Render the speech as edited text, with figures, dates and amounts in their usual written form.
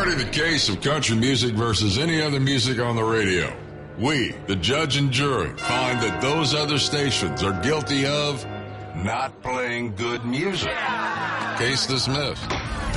already the case of country music versus any other music on the radio. We, the judge and jury, find that those other stations are guilty of not playing good music. Case dismissed.